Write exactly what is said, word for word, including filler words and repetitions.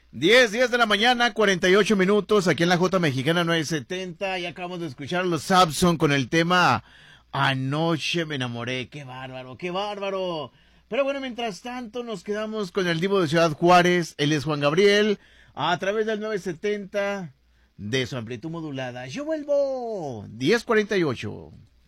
Diez, diez de la mañana, cuarenta y ocho minutos, aquí en la J Mexicana nueve setenta. Y acabamos de escuchar a los Samson con el tema Anoche me enamoré. ¡Qué bárbaro, qué bárbaro! Pero bueno, mientras tanto nos quedamos con el divo de Ciudad Juárez. Él es Juan Gabriel, a través del nueve setenta de su amplitud modulada. Yo vuelvo, diez cuarenta y ocho.